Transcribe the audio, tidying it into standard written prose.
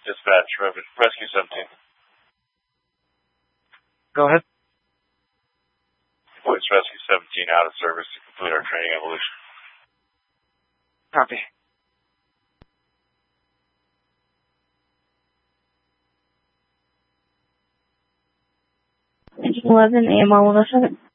Dispatch, Rescue 17. Go ahead. Voice Rescue 17 out of service to complete our training evolution. Copy. 11 AMR 107.